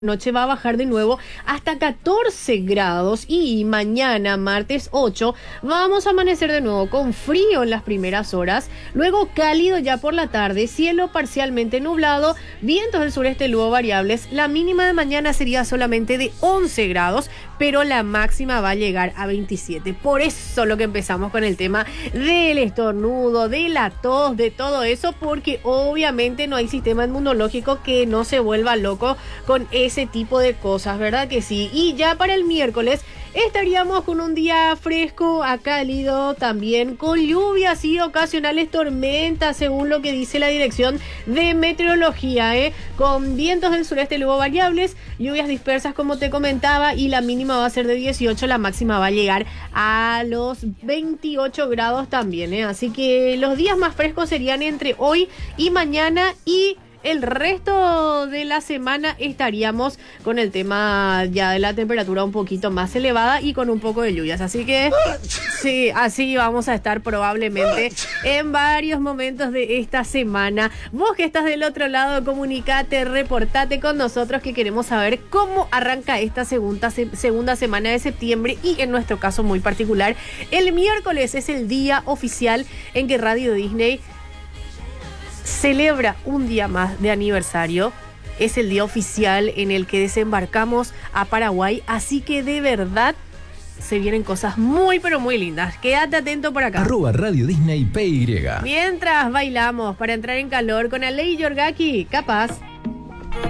Noche va a bajar de nuevo hasta 14 grados y mañana, martes 8, vamos a amanecer de nuevo con frío en las primeras horas, luego cálido ya por la tarde, cielo parcialmente nublado, vientos del sureste luego variables, la mínima de mañana sería solamente de 11 grados, pero la máxima va a llegar a 27. Por eso lo que empezamos con el tema del estornudo, de la tos, de todo eso, porque obviamente no hay sistema inmunológico que no se vuelva loco con ese tipo de cosas, ¿verdad que sí? Y ya para el miércoles estaríamos con un día fresco a cálido, también con lluvias y ocasionales tormentas, según lo que dice la Dirección de Meteorología, con vientos del sureste luego variables, lluvias dispersas como te comentaba, y la mínima va a ser de 18, la máxima va a llegar a los 28 grados también, así que los días más frescos serían entre hoy y mañana, y el resto de la semana estaríamos con el tema ya de la temperatura un poquito más elevada y con un poco de lluvias. Así que sí, así vamos a estar probablemente en varios momentos de esta semana. Vos que estás del otro lado, comunicate, reportate con nosotros, que queremos saber cómo arranca esta segunda semana de septiembre, y en nuestro caso muy particular, el miércoles es el día oficial en que Radio Disney celebra un día más de aniversario. Es el día oficial en el que desembarcamos a Paraguay, así que de verdad se vienen cosas muy pero muy lindas. Quédate atento por acá. @Radio Disney PY. Mientras bailamos para entrar en calor con Ale y Yorgaki, capaz.